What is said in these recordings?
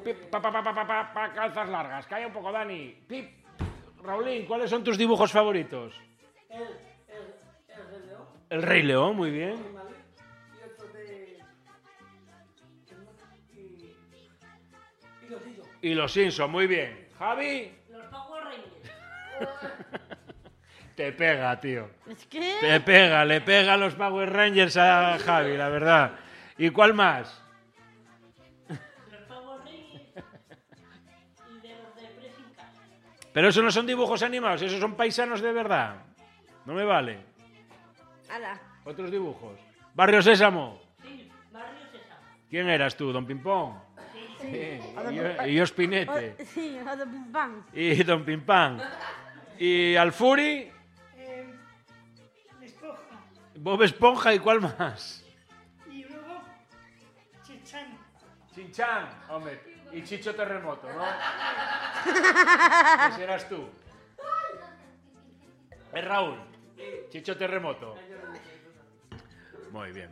Pip, calzas largas. Calla un poco, Dani. Pip. Raulín, ¿cuáles son tus dibujos favoritos? El Rey León, muy bien. Y los Simpsons, muy bien. Javi. Los Power Rangers. Te pega, tío. Es que... Te pega, le pega a los Power Rangers a Javi, la verdad. ¿Y cuál más? Los Power Rangers y de los de Pressing Catch. Pero eso no son dibujos animados, esos son paisanos de verdad. No me vale. Ala. Otros dibujos. Barrio Sésamo. Sí, Barrio Sésamo. ¿Quién eras tú, Don Pimpón? Sí. Y yo Spinete. Sí, o de Pim Pam. Y Don Pimpán. ¿Y Alfuri? Esponja. Bob Esponja, ¿y cuál más? Y luego Chichán. Chinchan, hombre. Y Chicho Terremoto, ¿no? Ese eras tú. Es Raúl. Chicho Terremoto. Muy bien.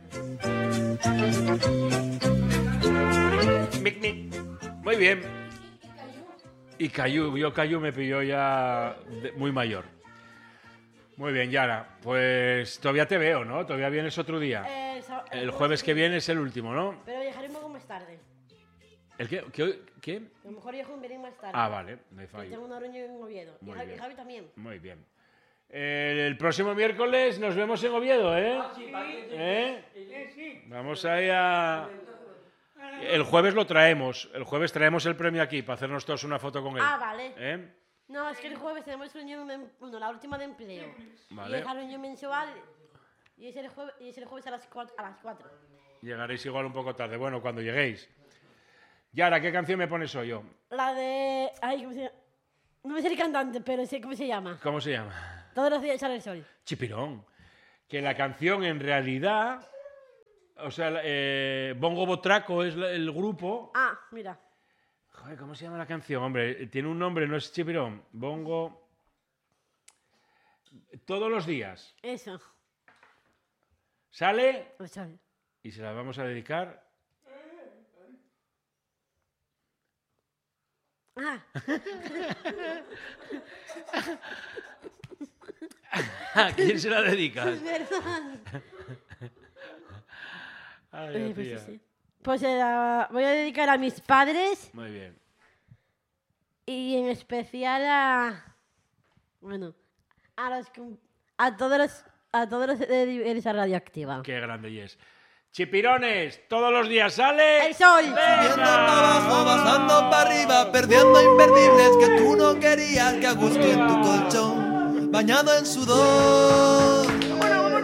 Mic, mic. Muy bien. Y Cayu, Cayu me pilló ya muy mayor. Muy bien, Yara. Pues todavía te veo, ¿no? Todavía vienes otro día. El jueves que viene es el último, ¿no? Pero llegaré un poco más tarde. ¿El qué? ¿Qué? A lo mejor llego un pelín más tarde. Ah, vale, no hay Que fallo. tengo una reunión en Oviedo. Y Muy Javi, bien. Javi también. Muy bien. El próximo miércoles nos vemos en Oviedo, ¿eh? ¿Eh? Sí. Vamos ahí a... El jueves lo traemos. El jueves traemos el premio aquí para hacernos todos una foto con él. Ah, vale. ¿Eh? No, es que el jueves tenemos reunión, bueno, la última de empleo. Vale. Y es la reunión mensual. Y es el jueves a las 4. Llegaréis igual un poco tarde. Bueno, cuando lleguéis. Yara, ¿qué canción me pones hoy yo? La de... Ay, ¿cómo se llama? No me sé el cantante, pero sé cómo se llama. ¿Cómo se llama? Todos los días sale el sol. Chipirón. Que la canción en realidad... O sea, Bongo Botraco es el grupo. Ah, mira. Joder, ¿cómo se llama la canción? Hombre, tiene un nombre, no es Chipirón. Bongo... Todos los días. Eso. Sale El sol. y se la vamos a dedicar... Ah. ¿A quién se la dedicas? Es verdad. Ay, Pues tía. sí. Pues voy a dedicar a mis padres Muy bien. y en especial a... Bueno, a todos los de esa radioactiva. Qué grande y es. Chipirones, todos los días sale... ¡El sol! Subiendo para abajo, bajando para arriba, perdiendo imperdibles que tú no querías, que a gusto en tu colchón, bañado en sudor.